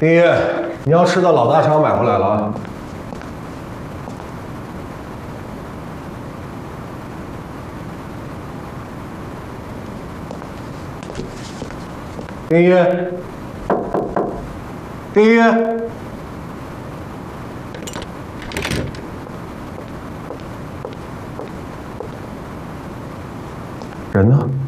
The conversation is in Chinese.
丁一，你要吃的老大肠买回来了啊。丁一，丁一，人呢？